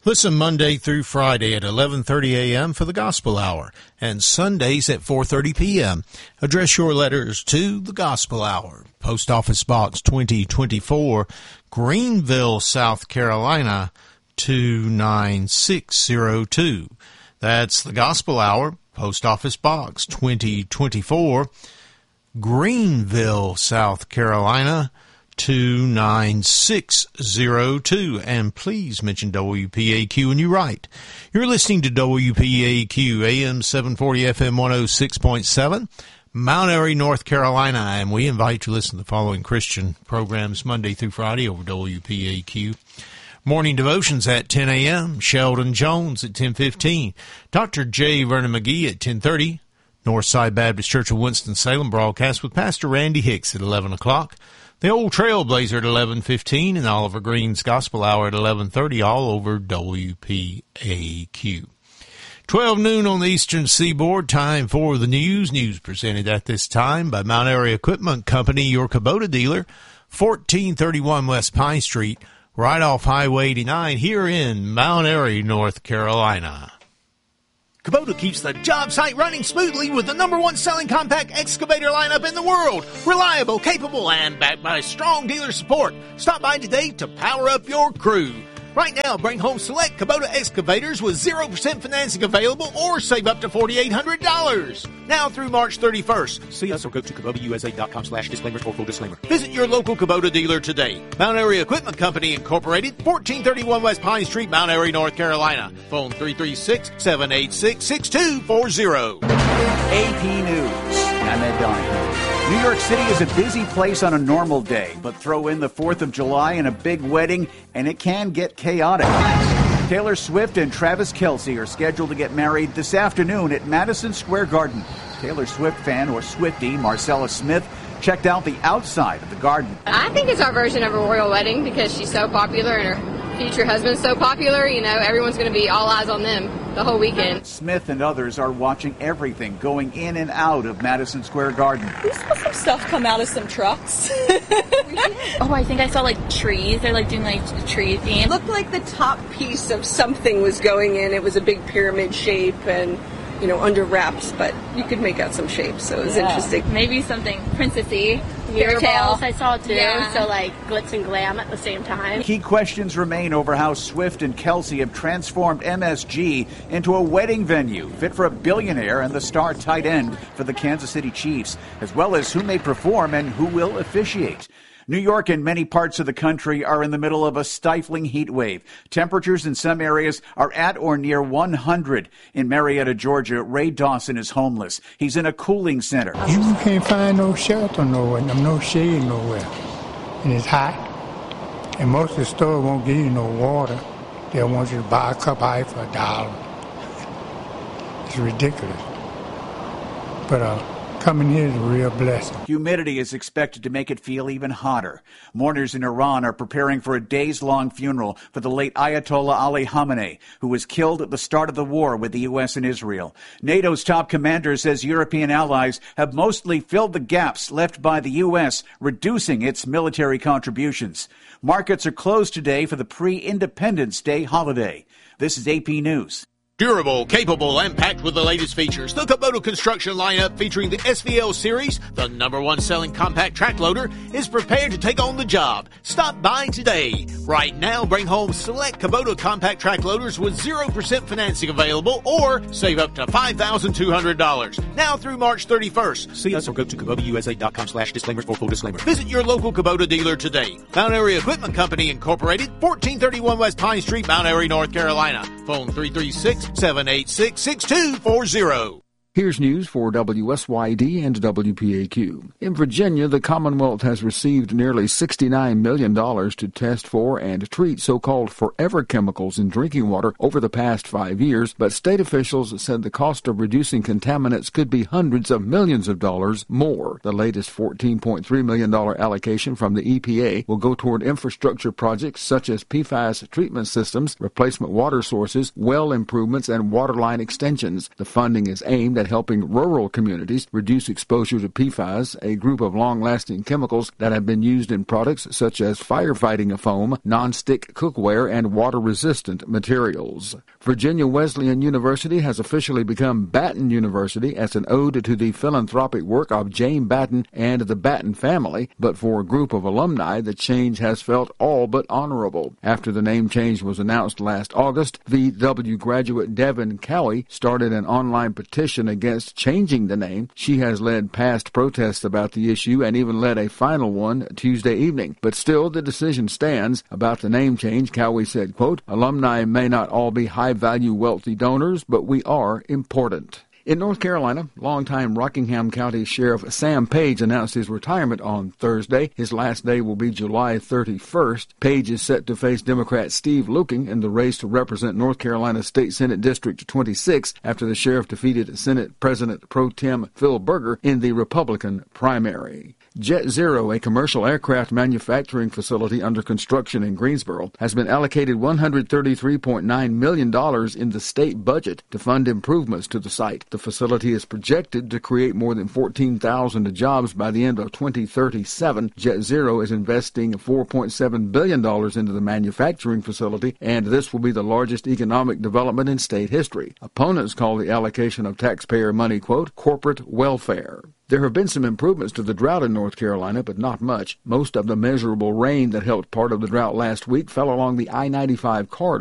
Listen Monday through Friday at 11:30 a.m. for the Gospel Hour and Sundays at 4:30 p.m. Address your letters to the Gospel Hour, Post Office Box 2024, Greenville, South Carolina, 29602. That's the Gospel Hour, Post Office Box 2024, Greenville, South Carolina, 29602, and please mention WPAQ when you write. You're listening to WPAQ AM 740 FM 106.7, Mount Airy, North Carolina, and we invite you to listen to the following Christian programs Monday through Friday over WPAQ. Morning devotions at 10 a.m., Sheldon Jones at 10:15, Dr. J. Vernon McGee at 10:30, Northside Baptist Church of Winston-Salem broadcast with Pastor Randy Hicks at 11 o'clock, The Old Trailblazer at 11:15, and Oliver Green's Gospel Hour at 11:30, all over WPAQ. 12 noon on the Eastern Seaboard, time for the news. News presented at this time by Mount Airy Equipment Company, your Kubota dealer, 1431 West Pine Street, right off Highway 89, here in Mount Airy, North Carolina. Kubota keeps the job site running smoothly with the #1 selling compact excavator lineup in the world. Reliable, capable, and backed by strong dealer support. Stop by today to power up your crew. Right now, bring home select Kubota excavators with 0% financing available or save up to $4,800. Now through March 31st. See us or go to KubotaUSA.com/disclaimers for full disclaimer. Visit your local Kubota dealer today. Mount Airy Equipment Company Incorporated, 1431 West Pine Street, Mount Airy, North Carolina. Phone 336-786-6240. AP News. I'm Ed Donahue. New York City is a busy place on a normal day, but throw in the 4th of July and a big wedding, and it can get chaotic. Taylor Swift and Travis Kelce are scheduled to get married this afternoon at Madison Square Garden. Taylor Swift fan, or Swiftie, Marcella Smith, checked out the outside of the garden. I think it's our version of a royal wedding because she's so popular and her future husband's so popular. You know, everyone's going to be all eyes on them the whole weekend. Smith and others are watching everything going in and out of Madison Square Garden. We saw some stuff come out of some trucks. Oh, I think I saw like trees. They're like doing like the tree theme. It looked like the top piece of something was going in. It was a big pyramid shape and, you know, under wraps, but you could make out some shapes, so it was interesting. Maybe something princessy. Fairy tales, I saw too, so like glitz and glam at the same time. Key questions remain over how Swift and Kelce have transformed MSG into a wedding venue fit for a billionaire and the star tight end for the Kansas City Chiefs, as well as who may perform and who will officiate. New York and many parts of the country are in the middle of a stifling heat wave. Temperatures in some areas are at or near 100. In Marietta, Georgia, Ray Dawson is homeless. He's in a cooling center. You can't find no shelter nowhere, no shade nowhere. And it's hot. And most of the stores won't give you no water. They'll want you to buy a cup of ice for $1. It's ridiculous. But coming here is a real blessing. Humidity is expected to make it feel even hotter. Mourners in Iran are preparing for a days-long funeral for the late Ayatollah Ali Khamenei, who was killed at the start of the war with the U.S. and Israel. NATO's top commander says European allies have mostly filled the gaps left by the U.S., reducing its military contributions. Markets are closed today for the pre-Independence Day holiday. This is AP News. Durable, capable, and packed with the latest features. The Kubota construction lineup featuring the SVL series, the #1 selling compact track loader, is prepared to take on the job. Stop by today. Right now, bring home select Kubota compact track loaders with 0% financing available or save up to $5,200. Now through March 31st. See us or go to KubotaUSA.com/disclaimers for full disclaimer. Visit your local Kubota dealer today. Mount Airy Equipment Company Incorporated, 1431 West Pine Street, Mount Airy, North Carolina. Phone 336-786-6240. Here's news for WSYD and WPAQ. In Virginia, the Commonwealth has received nearly $69 million to test for and treat so-called forever chemicals in drinking water over the past 5 years, but state officials said the cost of reducing contaminants could be hundreds of millions of dollars more. The latest $14.3 million allocation from the EPA will go toward infrastructure projects such as PFAS treatment systems, replacement water sources, well improvements, and waterline extensions. The funding is aimed at helping rural communities reduce exposure to PFAS, a group of long-lasting chemicals that have been used in products such as firefighting foam, non-stick cookware, and water-resistant materials. Virginia Wesleyan University has officially become Batten University as an ode to the philanthropic work of Jane Batten and the Batten family, but for a group of alumni, the change has felt all but honorable. After the name change was announced last August, VW graduate Devin Cowie started an online petition against changing the name. She has led past protests about the issue and even led a final one Tuesday evening. But still, the decision stands. About the name change, Cowie said, quote, "Alumni may not all be high-value wealthy donors, but we are important." In North Carolina, longtime Rockingham County Sheriff Sam Page announced his retirement on Thursday. His last day will be July 31st. Page is set to face Democrat Steve Luking in the race to represent North Carolina State Senate District 26 after the sheriff defeated Senate President Pro Tem Phil Berger in the Republican primary. Jet Zero, a commercial aircraft manufacturing facility under construction in Greensboro, has been allocated $133.9 million in the state budget to fund improvements to the site. The facility is projected to create more than 14,000 jobs by the end of 2037. Jet Zero is investing $4.7 billion into the manufacturing facility, and this will be the largest economic development in state history. Opponents call the allocation of taxpayer money, quote, corporate welfare. There have been some improvements to the drought in North Carolina, but not much. Most of the measurable rain that helped part of the drought last week fell along the I-95 corridor.